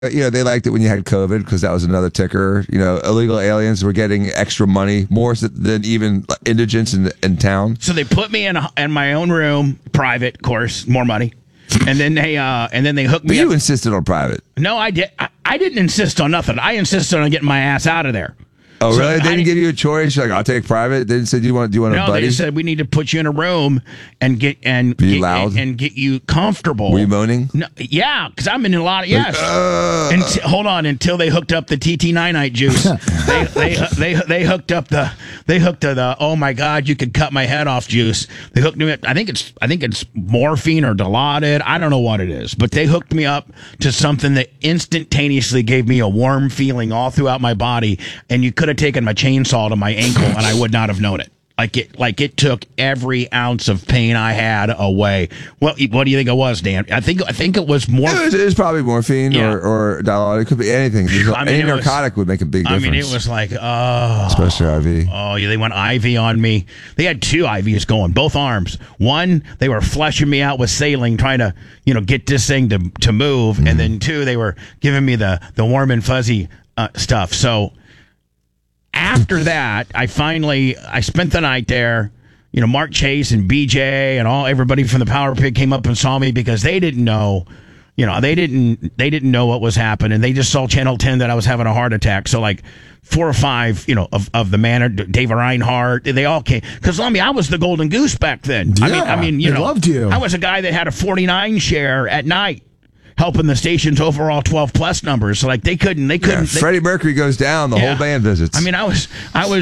They liked it when you had COVID because that was another ticker. Illegal aliens were getting extra money, more than even indigents in town. So they put me in my own room, private, of course, more money. And then they hooked me But up. you insisted on private. No, I did. I didn't insist on nothing. I insisted on getting my ass out of there. Oh, really? They didn't give you a choice? You're like, I'll take private? They didn't say, do you want a buddy? No, they said, we need to put you in a room and get you comfortable. Were you moaning? No, yeah, because I'm in a lot of, yes. Hold on, until they hooked up the TT99 juice. they hooked up the oh my God, you could cut my head off juice. They hooked me up. I think it's morphine or Dilaudid. I don't know what it is, but they hooked me up to something that instantaneously gave me a warm feeling all throughout my body, and you could have taken my chainsaw to my ankle and I would not have known it. Like it took every ounce of pain I had away. What do you think it was, Dan? I think it was morphine. It was probably morphine or Dilaudid. It could be anything. Any narcotic would make a big difference. It was like, oh. Especially IV. Oh, yeah, they went IV on me. They had 2 IVs going, both arms. One, they were fleshing me out with saline, trying to, get this thing to move. Mm-hmm. And then 2, they were giving me the warm and fuzzy stuff. So after that, I spent the night there. Mark Chase and BJ and everybody from the Power Pig came up and saw me because they didn't know, they didn't know what was happening. They just saw Channel 10 that I was having a heart attack. So like 4 or 5, of the manor, Dave Reinhardt, they all came because I was the golden goose back then. Yeah, I mean, they loved you. I was a guy that had a 49 share at night, helping the station's overall 12 plus numbers. So like they couldn't. Freddie Mercury goes down, the whole band visits. I mean, I was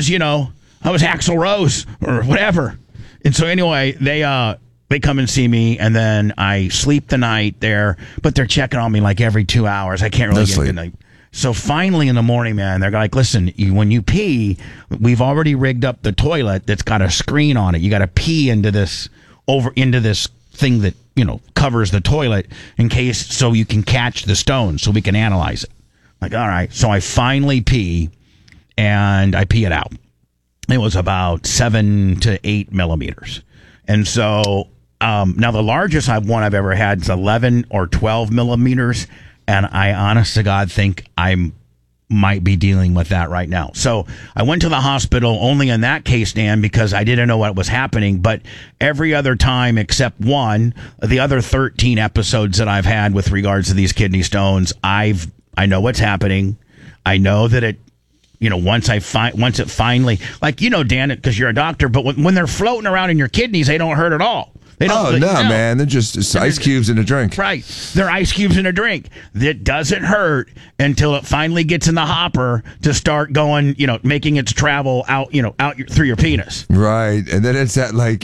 Axl Rose or whatever. And so anyway, they come and see me, and then I sleep the night there, but they're checking on me like every 2 hours. I can't really get good night. So finally in the morning, man, they're like, listen, when you pee, we've already rigged up the toilet that's got a screen on it. You got to pee into this thing that covers the toilet so you can catch the stones so we can analyze it. Like, all right. So I finally pee, and I pee it out. It was about 7 to 8 millimeters. And so now the largest one I've ever had is 11 or 12 millimeters. And I honest to God think I might be dealing with that right now. So I went to the hospital only in that case, Dan, because I didn't know what was happening. But every other time except one, the other 13 episodes that I've had with regards to these kidney stones, I know what's happening. I know that it, once it finally, like, Dan, because you're a doctor, but when they're floating around in your kidneys, they don't hurt at all. Man. They're just ice cubes in a drink. Right. They're ice cubes in a drink. That doesn't hurt until it finally gets in the hopper to start going, making its travel out through your penis. Right. And then it's that, like,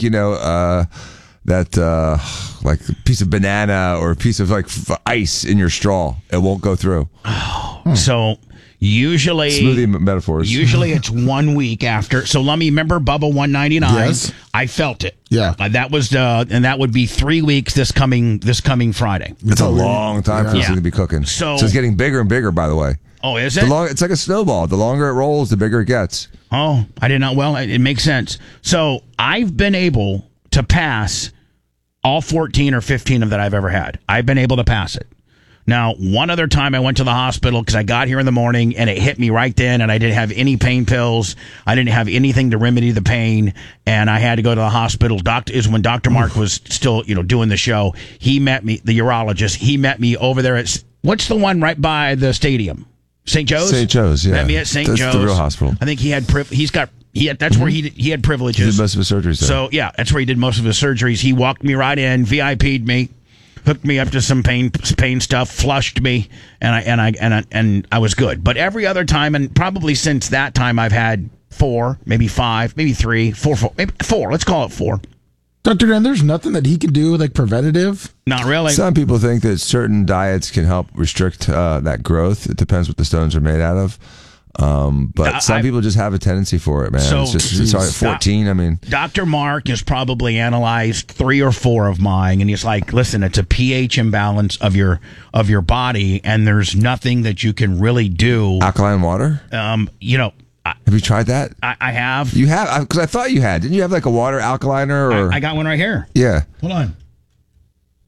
like a piece of banana or a piece of like ice in your straw. It won't go through. Oh. So usually smoothie metaphors. Usually it's 1 week after. So let me remember Bubba 199. Yes. I felt it. Yeah. That was and that would be 3 weeks this coming Friday. It's a long time for this to be cooking. So it's getting bigger and bigger, by the way. Oh, is it? It's like a snowball. The longer it rolls, the bigger it gets. Oh, I did not. Well, it makes sense. So I've been able to pass all 14 or 15 of that I've ever had. I've been able to pass it. Now, one other time I went to the hospital because I got here in the morning and it hit me right then, and I didn't have any pain pills. I didn't have anything to remedy the pain, and I had to go to the hospital. Is when Dr. Mark was still, doing the show. He met me, the urologist. He met me over there at, what's the one right by the stadium? St. Joe's? St. Joe's, yeah. Met me at St. Joe's. That's the real hospital. I think he had that's where he had privileges. He did most of his surgeries there. So, yeah, that's where he did most of his surgeries. He walked me right in, VIP'd me, hooked me up to some pain stuff, flushed me, and I was good. But every other time, and probably since that time, I've had 4, maybe 5, maybe 3, 4, maybe 4. Let's call it 4. Dr. Dan, there's nothing that he can do, like preventative? Not really. Some people think that certain diets can help restrict that growth. It depends what the stones are made out of. But some people just have a tendency for it, man. So, it's at 14. I mean, Dr. Mark has probably analyzed 3 or 4 of mine, and he's like, "Listen, it's a pH imbalance of your body, and there's nothing that you can really do." Alkaline water. Have you tried that? I have. You have? Because I thought you had. Didn't you have like a water alkaliner? Or I got one right here. Yeah. Hold on.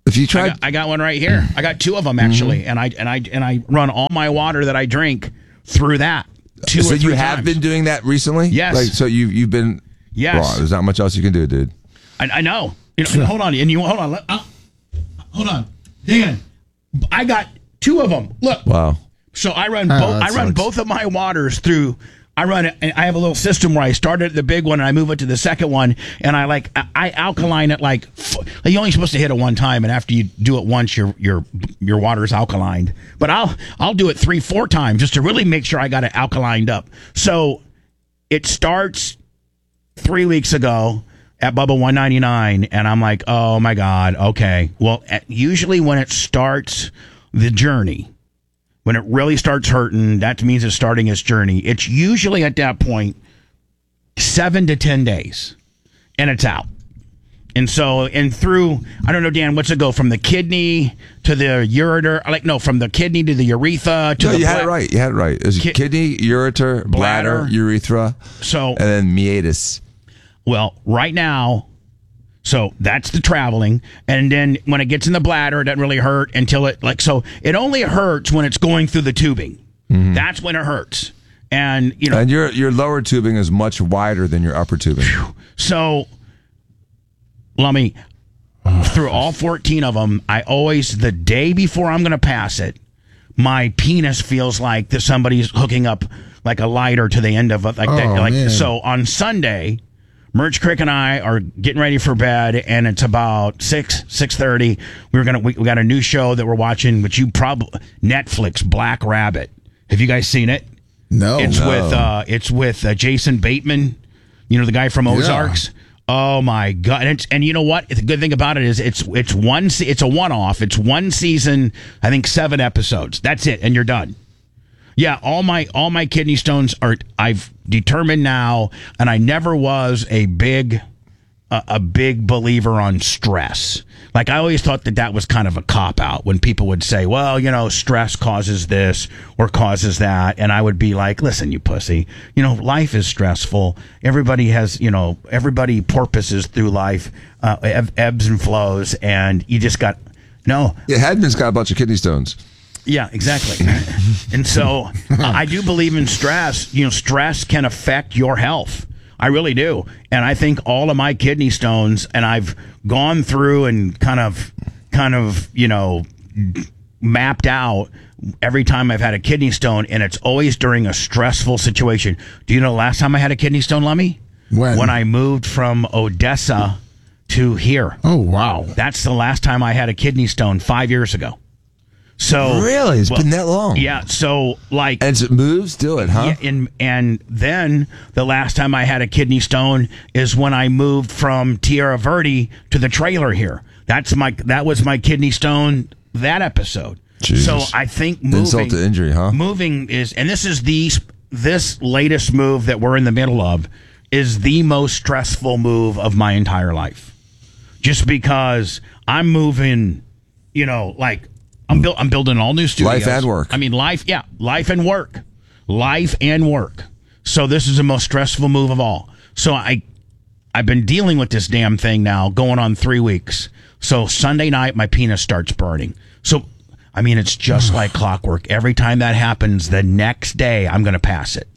If you try, I got one right here. I got two of them actually, and I run all my water that I drink through that. So you have been doing that recently? Yes. Like, so you've been. Yes. Well, there's not much else you can do, dude. I know. Hold on, and you hold on. Hold on, Dan. I got two of them. Look. Wow. So I run both. I run both of my waters through. I have a little system where I start at the big one and I move it to the second one, and I alkaline it like you're only supposed to hit it one time, and after you do it once, your water is alkalined. But I'll do it 3-4 times just to really make sure I got it alkalined up. So it starts 3 weeks ago at Bubba 199, and I'm like, oh my God, okay. Well, usually when it starts the journey, when it really starts hurting, that means it's starting its journey. It's usually at that point 7 to 10 days, and it's out. And so, and through, I don't know, Dan, what's it go from the kidney to the ureter? From the kidney to the urethra to the. You had it right. You had it right. It was kidney, ureter, bladder, urethra, so and then meatus. Well, right now, so that's the traveling, and then when it gets in the bladder, it doesn't really hurt until it it only hurts when it's going through the tubing. Mm-hmm. That's when it hurts, and and your lower tubing is much wider than your upper tubing. So, let me through all 14 of them. I always the day before I'm going to pass it, my penis feels like that somebody's hooking up like a lighter to the end of it, man. So on Sunday. Merch Crick and I are getting ready for bed, and it's about 6:30. We got a new show that we're watching, which you probably Netflix, Black Rabbit. Have you guys seen it? No. It's with Jason Bateman, the guy from Ozarks. Oh my God! And you know what? The good thing about it is it's a one-off. It's one season. I think 7 episodes. That's it, and you're done. Yeah, all my kidney stones I've determined now, and I never was a big believer on stress. Like I always thought that was kind of a cop out when people would say, well, stress causes this or causes that, and I would be like, listen, you pussy, life is stressful. Everybody has, everybody porpoises through life, ebbs and flows, and you just got no. Yeah, Hadman's got a bunch of kidney stones. Yeah, exactly. And so I do believe in stress. Stress can affect your health. I really do. And I think all of my kidney stones, and I've gone through and kind of, mapped out every time I've had a kidney stone, and it's always during a stressful situation. Do you know the last time I had a kidney stone, Lummy? When I moved from Odessa to here. Oh, wow. That's the last time I had a kidney stone 5 years ago. So really, it's been that long. Yeah. So and it moves. Do it, huh? Yeah, and then the last time I had a kidney stone is when I moved from Tierra Verde to the trailer here. That was my kidney stone that episode. Jesus. So I think moving, insult to injury, huh? Moving is, and this is this latest move that we're in the middle of is the most stressful move of my entire life. Just because I'm moving, I'm building all new studios. Life and work. I mean, life and work. Life and work. So this is the most stressful move of all. So I've been dealing with this damn thing now going on 3 weeks. So Sunday night, my penis starts burning. So, I mean, it's just like clockwork. Every time that happens, the next day, I'm going to pass it.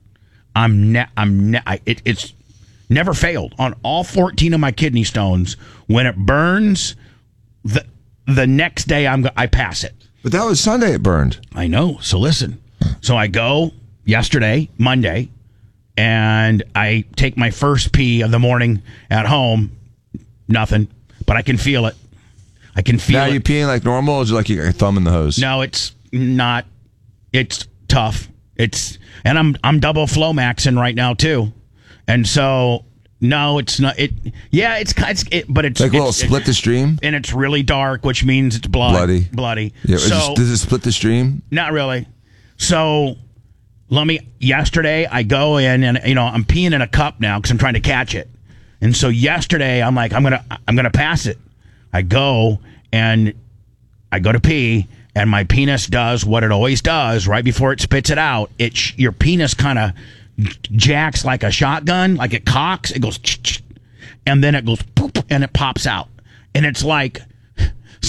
It's never failed. On all 14 of my kidney stones, when it burns, the next day I pass it. But that was Sunday it burned. I know. So listen. So I go yesterday, Monday, and I take my first pee of the morning at home. Nothing. But I can feel it. I can feel it. Now you peeing like normal, or is it like you got your thumb in the hose? No, it's not. It's tough. And I'm double flow maxing right now too. And so no, it's not. But it's like a little split the stream, and it's really dark, which means it's bloody. Yeah. So does it split the stream? Not really. So yesterday I go in and I'm peeing in a cup now because I'm trying to catch it. And so yesterday I'm like I'm gonna pass it. I go to pee, and my penis does what it always does right before it spits it out. Your penis kind of jacks like a shotgun, like it cocks. It goes, and then it goes poop, and it pops out. And it's like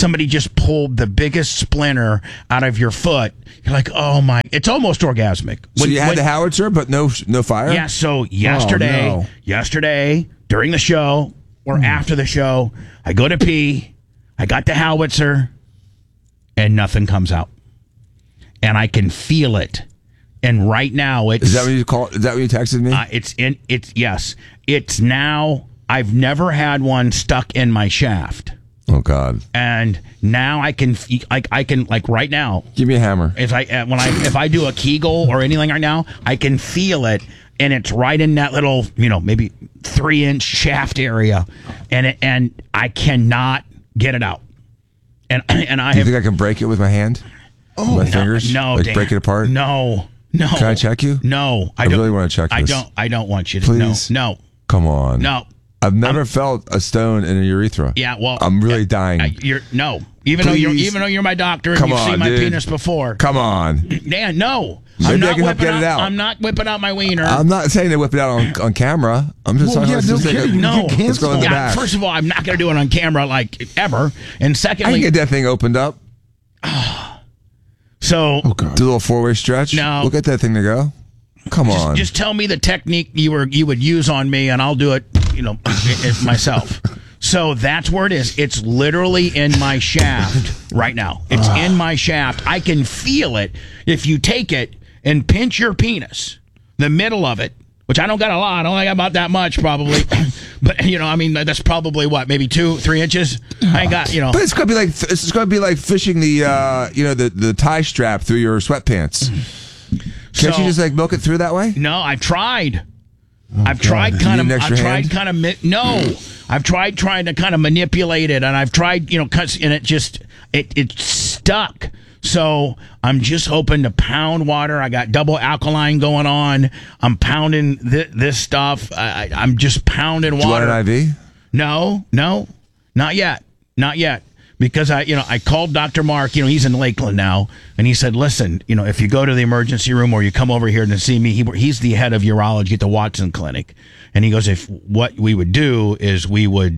somebody just pulled the biggest splinter out of your foot. You're like, oh my! It's almost orgasmic. So you had the howitzer, but no fire. Yeah. So yesterday during the show or after the show, I go to pee. I got the howitzer, and nothing comes out, and I can feel it. And right now, it's Is that what you call? Is that what you texted me? Yes. It's now. I've never had one stuck in my shaft. Oh God! And now I can right now. Give me a hammer. If I do a Kegel or anything right now, I can feel it, and it's right in that little maybe 3-inch shaft area, and I cannot get it out. And I You think I can break it with my hand? Oh, my fingers? No, like Dan, break it apart? No. Can I check you? No, I really want to check this. I don't want you to. Please? No. Come on. No. I've never felt a stone in a urethra. Yeah, well, I'm really dying. Even though you're my doctor and you've seen my penis before. Come on, Dan. No, maybe I can help get it out. I'm not whipping out my wiener. I'm not saying to whip it out on camera. I'm just talking about let's go in the back. First of all, I'm not going to do it on camera like ever. And secondly, I can get that thing opened up. So do a little 4-way stretch. No, look at that thing to go. Come on. Just tell me the technique you would use on me, and I'll do it. Myself. So that's where it is. It's literally in my shaft right now. It's in my shaft. I can feel it. If you take it and pinch your penis, the middle of it, which I don't got a lot. I only got about that much probably. But that's probably what, maybe 2-3 inches. I ain't got. But it's gonna be like fishing the the tie strap through your sweatpants. Can't you just milk it through that way? No, I've tried. I've tried trying to kind of manipulate it, and I've tried, and it just it's stuck. So I'm just hoping to pound water. I got double alkaline going on. I'm pounding this stuff. I'm just pounding water. Do you want an IV? No, not yet. Because I called Dr. Mark, he's in Lakeland now, and he said, listen, if you go to the emergency room or you come over here to see me, he's the head of urology at the Watson Clinic. And he goes, if what we would do is we would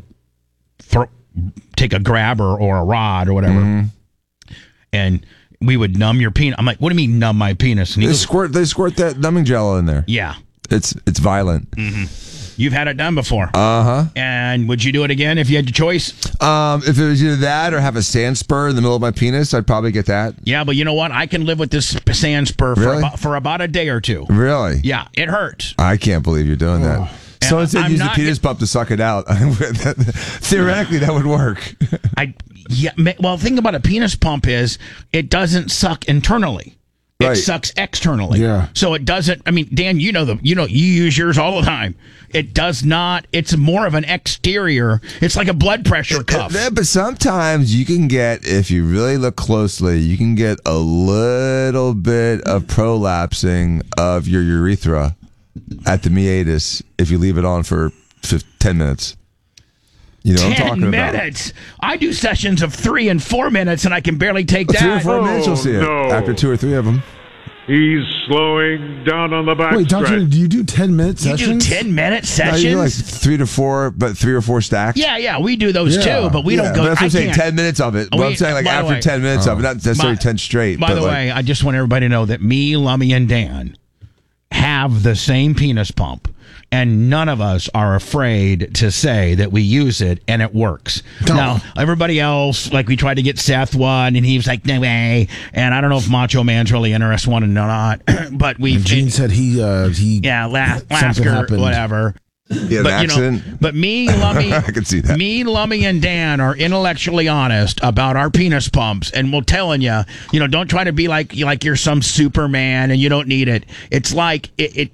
take a grabber or a rod or whatever, and we would numb your penis. I'm like, what do you mean numb my penis? And he they squirt that numbing gel in there. Yeah. It's violent. Mm-hmm. You've had it done before. Uh-huh. And would you do it again if you had your choice? If it was either that or have a sand spur in the middle of my penis, I'd probably get that. Yeah, but you know what? I can live with this sand spur for about a day or two. Really? Yeah, it hurts. I can't believe you're doing that. Someone said use the penis pump to suck it out. Theoretically, that would work. Well, the thing about a penis pump is it doesn't suck internally. It sucks externally. Yeah. So it doesn't. I mean, Dan, you use yours all the time. It does not. It's more of an exterior. It's like a blood pressure cuff. But sometimes you can get, if you really look closely, you can get a little bit of prolapsing of your urethra at the meatus if you leave it on for 10 minutes. You know what I'm talking 10 minutes. I do sessions of 3 and 4 minutes, and I can barely take that. 3 or 4 minutes, you'll see it after 2 or 3 of them. He's slowing down on the back. Wait, Doctor, do you do 10-minute sessions? You do 10-minute sessions? No, you do like 3 to 4, but 3 or 4 stacks. Yeah, we do those too, but we don't go. But that's what I'm saying, 10 minutes of it. But I'm saying like after 10 minutes of it, not necessarily 10 straight. By the way, I just want everybody to know that me, Lummy, and Dan have the same penis pump. And none of us are afraid to say that we use it and it works. No. Now, everybody else, like we tried to get Seth one, and he was like, no way. And I don't know if Macho Man's really interested one or not. But Gene said he last year, whatever. Yeah, an accident. But me, Lummy, I can see that. Me, Lummy, and Dan are intellectually honest about our penis pumps, and we're telling you, don't try to be like you're some Superman and you don't need it. It's like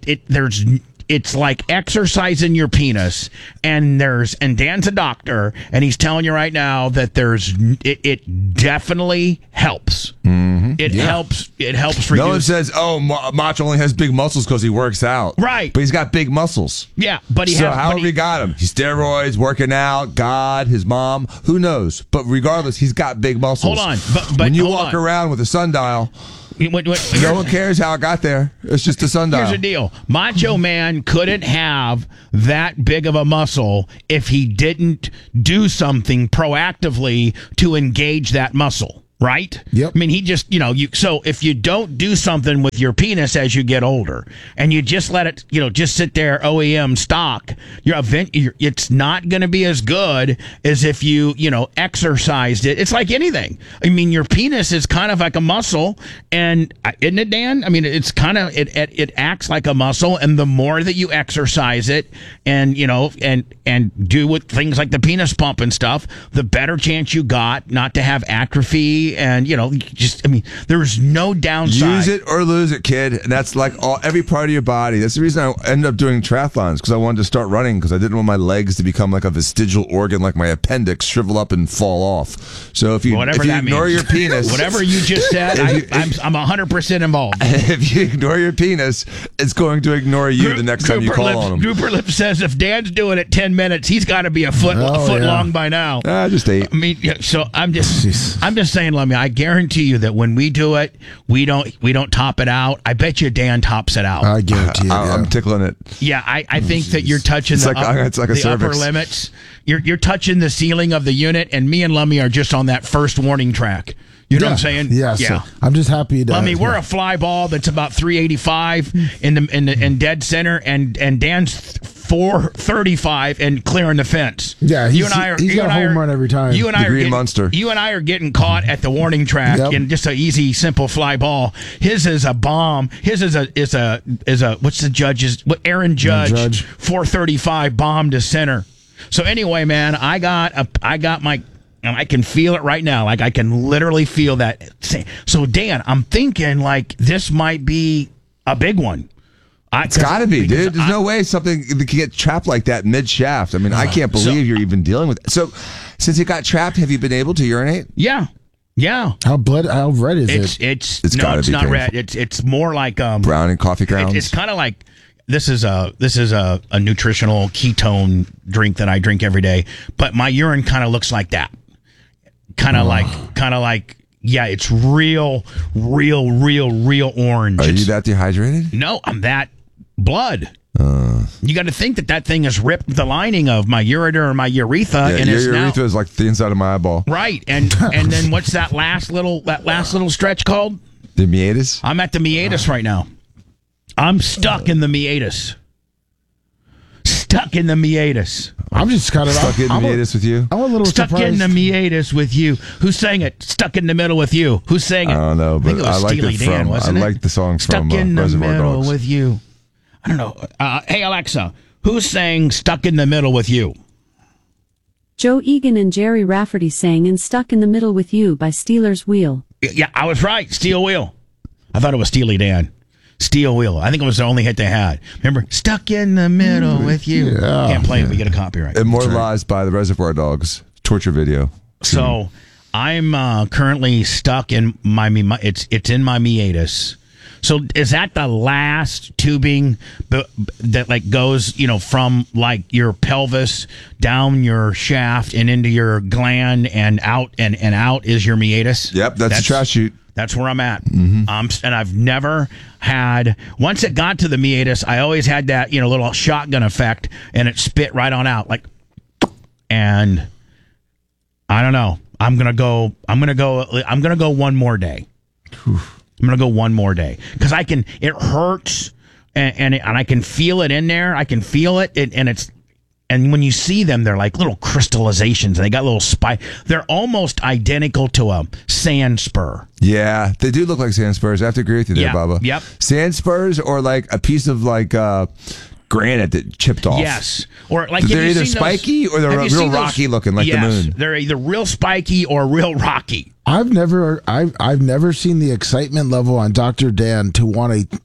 it's like exercising your penis, and Dan's a doctor, and he's telling you right now that it definitely helps. Mm-hmm. It helps. It helps reduce. No one says, Macho only has big muscles because he works out. Right. But he's got big muscles. Yeah, but however he got him. He's steroids, working out, God, his mom, who knows? But regardless, he's got big muscles. Hold on. But when you walk around with a sundial, No one cares how it got there. It's just a sundial. Here's the deal. Macho Man couldn't have that big of a muscle if he didn't do something proactively to engage that muscle. Right? Yep. I mean, he just, so if you don't do something with your penis as you get older and you just let it, just sit there OEM stock, it's not going to be as good as if you, exercised it. It's like anything. I mean, your penis is kind of like a muscle, and isn't it, Dan? I mean, it's kind of, it acts like a muscle, and the more that you exercise it and, and do with things like the penis pump and stuff, the better chance you got not to have atrophy. And there's no downside. Use it or lose it, kid. And that's like every part of your body. That's the reason I ended up doing triathlons, because I wanted to start running, because I didn't want my legs to become like a vestigial organ, like my appendix, shrivel up and fall off. So if you ignore your penis, whatever you just said, I'm 100% involved. If you ignore your penis, it's going to ignore you the next time you call on him. Grouper Lip says if Dan's doing it 10 minutes, he's got to be a foot long by now. Just 8. I mean, so I'm just saying. I guarantee you that when we do it, we don't top it out. I bet you Dan tops it out. I guarantee you. I'm tickling it. Yeah, I think that you're touching the upper limits. You're touching the ceiling of the unit, and me and Lummy are just on that first warning track. You know what I'm saying? Yeah. So I'm just happy to. Lummy, we're a fly ball that's about 385 in dead center, and Dan's 435 and clearing the fence. Yeah, he's got a home run every time. You and I are getting caught at the warning track in just an easy, simple fly ball. His is a bomb. His is a what's the judge's? Aaron Judge 435 bomb to center. So anyway, man, I got my. And I can feel it right now. Like, I can literally feel that. So, Dan, I'm thinking, like, this might be a big one. It's got to be, dude. There's no way something can get trapped like that mid-shaft. I mean, I can't believe you're even dealing with it. So, since it got trapped, have you been able to urinate? Yeah. How red is it? It's not painful. Red. It's more like brown and coffee grounds. It's kind of like this is a nutritional ketone drink that I drink every day, but my urine kind of looks like that. Kind of like, yeah, it's real orange. Are you that dehydrated? No, I'm that blood. You got to think that thing has ripped the lining of my ureter or my urethra, and your urethra is like the inside of my eyeball. Right, and then what's that last little stretch called? The meatus. I'm at the meatus right now. I'm stuck in the meatus. I'm just kind of stuck in the meatus with you. I'm a little stuck surprised. in the meatus with you. Who sang it? Stuck in the middle with you. Who sang it? I don't know, but I like it Dan, from. I like the song Stuck from in the Reservoir middle Dogs. with you. I don't know. Hey Alexa, who sang "Stuck in the Middle with You"? Joe Egan and Jerry Rafferty sang "And Stuck in the Middle with You" by Steelers Wheel. Yeah, I was right. Steel Wheel. I thought it was Steely Dan. Steel Wheel. I think it was the only hit they had. Remember, "Stuck in the Middle with You." Yeah. Can't play it. We get a copyright. Immortalized by the Reservoir Dogs torture video. So I'm currently stuck in it's in my meatus. So is that the last tubing that like goes, from like your pelvis down your shaft and into your gland and out and out is your meatus? Yep, that's a trash chute. That's where I'm at. Mm-hmm. And I've never had, once it got to the meatus, I always had that, little shotgun effect, and it spit right on out. Like, and I don't know. I'm going to go one more day. I'm going to go one more day because it hurts and I can feel it in there. I can feel it. And when you see them, they're like little crystallizations, and they got little spike. They're almost identical to a sand spur. Yeah, they do look like sand spurs. I have to agree with you there, Bubba. Yep. Sand spurs or like a piece of like granite that chipped off. Yes. Or like they're either spiky or they're real rocky looking, like the moon. They're either real spiky or real rocky. I've never seen the excitement level on Dr. Dan to want to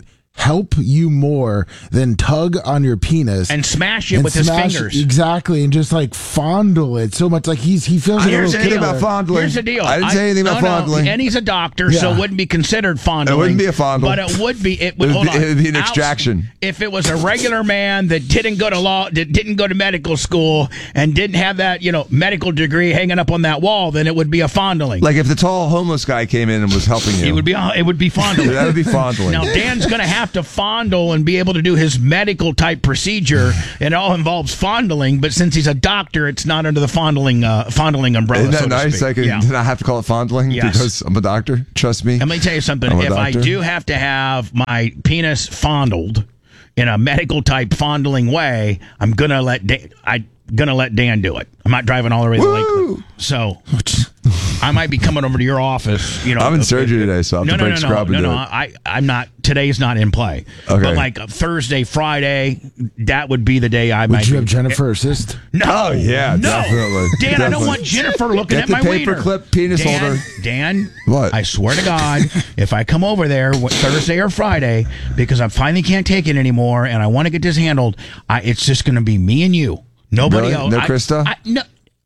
help you more than tug on your penis and smash it with his fingers. Exactly, and just like fondle it so much. Like he feels like a Here's little the kid. deal. About fondling. Here's the deal. I didn't say anything about fondling. And he's a doctor, so it wouldn't be considered fondling. It wouldn't be a fondle. But it would be. It would be an extraction. If it was a regular man that didn't go to law, that didn't go to medical school, and didn't have that medical degree hanging up on that wall, then it would be a fondling. Like if the tall homeless guy came in and was helping you. It would be fondling. That would be fondling. Now, Dan's going to have to fondle and be able to do his medical type procedure, and it all involves fondling, but since he's a doctor, it's not under the fondling umbrella. Isn't that so nice? To I speak. did not have to call it fondling because I'm a doctor. Trust me. And let me tell you something. I'm a If I doctor. do have to have my penis fondled in a medical type fondling way, I'm gonna let Dan do it. I'm not driving all the way to the lake. So I might be coming over to your office. I'm in surgery today, so I'll have to break scrub and do it. I'm not. Today's not in play. Okay. But like Thursday, Friday, that would be the day I might. Would you have Jennifer assist? No. Oh, yeah, no. definitely. Dan, I don't Definitely. want Jennifer looking Get at the my wiener. paperclip penis holder. Dan, What? I swear to God, if I come over there Thursday or Friday because I finally can't take it anymore and I want to get this handled, it's just going to be me and you. Nobody Really? else. No Krista? No.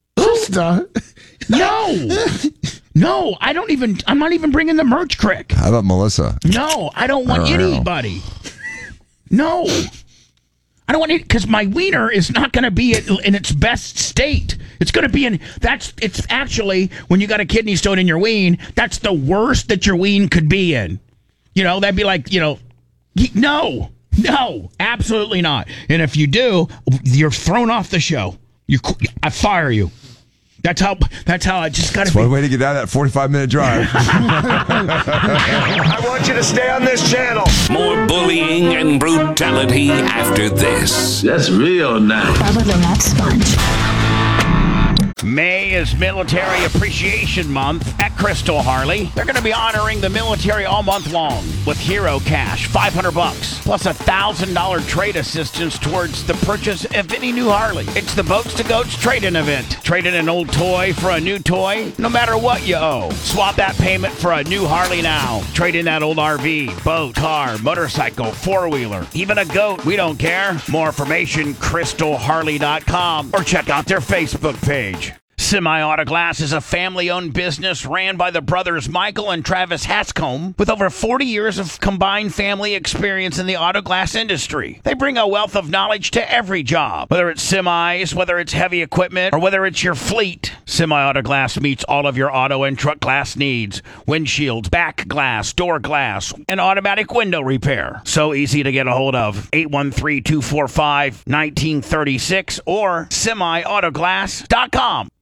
No, I'm not even bringing the merch crick. How about Melissa? No, I don't want anybody. No. I don't want it because my wiener is not going to be in its best state. It's going to be it's actually, when you got a kidney stone in your ween, that's the worst that your ween could be in. That'd be like, no, absolutely not. And if you do, you're thrown off the show. I fire you. That's how I just got to be. One way to get out of that 45-minute drive. I want you to stay on this channel. More bullying and brutality after this. That's real nice. Bubba the Love Sponge. May is Military Appreciation Month at Crystal Harley. They're going to be honoring the military all month long with Hero Cash, $500, plus $1,000 trade assistance towards the purchase of any new Harley. It's the Boats to Goats trade-in event. Trade in an old toy for a new toy, no matter what you owe. Swap that payment for a new Harley now. Trade in that old RV, boat, car, motorcycle, four-wheeler, even a goat. We don't care. More information, crystalharley.com, or check out their Facebook page. Semi Auto Glass is a family-owned business ran by the brothers Michael and Travis Hascombe with over 40 years of combined family experience in the auto glass industry. They bring a wealth of knowledge to every job, whether it's semis, whether it's heavy equipment, or whether it's your fleet. Semi Auto Glass meets all of your auto and truck glass needs: windshields, back glass, door glass, and automatic window repair. So easy to get a hold of. 813-245-1936 or semiautoglass.com.